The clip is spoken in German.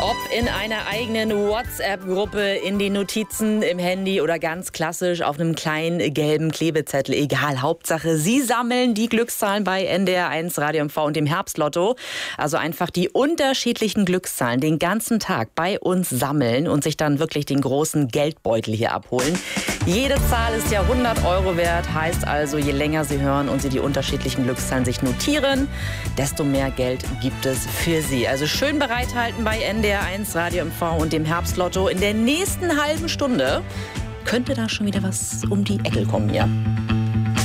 Ob in einer eigenen WhatsApp-Gruppe, in den Notizen im Handy oder ganz klassisch auf einem kleinen gelben Klebezettel, egal. Hauptsache, Sie sammeln die Glückszahlen bei NDR1 Radio MV und dem Herbstlotto. Also einfach die unterschiedlichen Glückszahlen den ganzen Tag bei uns sammeln und sich dann wirklich den großen Geldbeutel hier abholen. Jede Zahl ist ja 100 € wert, heißt also, je länger Sie hören und Sie die unterschiedlichen Glückszahlen sich notieren, desto mehr Geld gibt es für Sie. Also schön bereithalten bei NDR1 Radio MV und dem Herbstlotto. In der nächsten halben Stunde könnte da schon wieder was um die Ecke kommen hier.